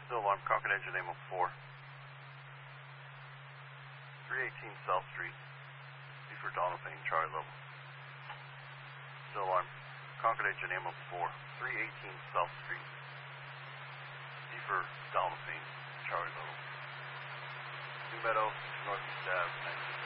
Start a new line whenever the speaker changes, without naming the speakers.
Still alarm, Concord engine Nemo 4. 318 South Street. D for Donald Payne, Charlie level. Still alarm, Concord engine Nemo 4. 318 South Street. D for Donald Payne, Charlie level. New Meadow, Northeast Ave, 19.